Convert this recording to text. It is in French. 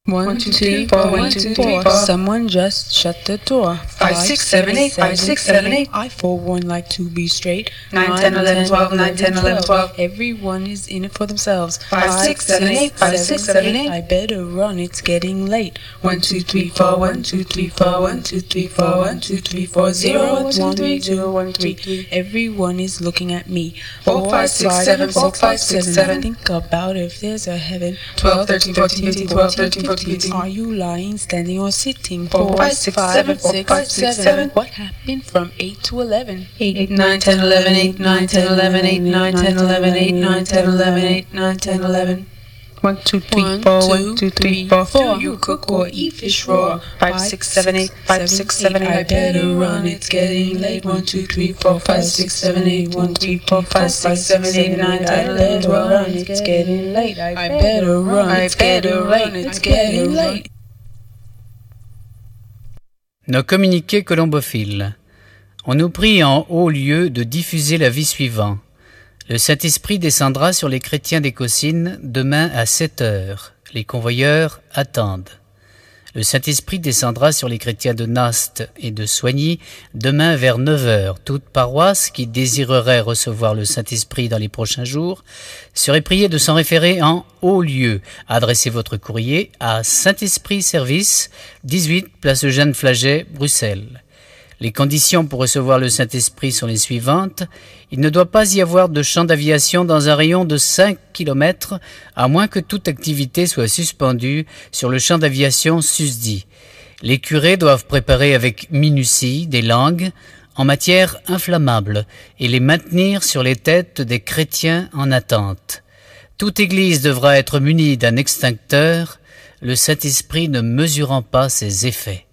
1, 2, 3, 4, 1, 2, 3, 4. Someone just shut the door. 5, 6, 7, 8, 5, 6, 7, 8. I for one like to be straight. 9, 10, 11, 12, 9, 10, 11, 12. Everyone is in it for themselves. 5, 6, 7, 8, 5, 6, 7, 8. I better run, it's getting late. 1, 2, 3, 4, 1, 2, 3, 4, 1, 2, 3, 4, 1, 2, 3, 4, 0, 1, 2, 3, 0, 1, 3. Everyone is looking at me. 4, 5, 6, 7, 4, 5, 6, 7. Think about if there's a heaven. 12, 13, 14, 15, 12, 13, 14, 15. Are you lying, standing, or sitting? 4, 5, 6, 7, 4, 5, 6, 7. What happened from 8 to 11? 8, 9, 10, 11, 8, 9, 10, 11, 8, 9, 10, 11, 8, 9, 10, 11, 8, 9, 10, 11. 1, 2, 3, 4, 1, 2, 3, 4, 4. Do you cook or eat fish raw? 5, 6, 7, 8, 5, 6, 7, 8. I better run, it's getting late. 1, 2, 3, 4, 5, 6, 7, 8. 1, 3, 4, 5, 6, 7, 8, 9, 10, 11, 12. It's getting late. I better run, it's getting late. It's getting late. Nos communiqués colombophiles. On nous prie en haut lieu de diffuser l'avis suivant. Le Saint-Esprit descendra sur les chrétiens des Caucines demain à 7 heures. Les convoyeurs attendent. Le Saint-Esprit descendra sur les chrétiens de Nast et de Soigny demain vers 9 heures. Toute paroisse qui désirerait recevoir le Saint-Esprit dans les prochains jours serait priée de s'en référer en haut lieu. Adressez votre courrier à Saint-Esprit Service, 18 place Eugène Flaget, Bruxelles. Les conditions pour recevoir le Saint-Esprit sont les suivantes. Il ne doit pas y avoir de champ d'aviation dans un rayon de 5 km, à moins que toute activité soit suspendue sur le champ d'aviation susdit. Les curés doivent préparer avec minutie des langues en matière inflammable et les maintenir sur les têtes des chrétiens en attente. Toute église devra être munie d'un extincteur, le Saint-Esprit ne mesurant pas ses effets.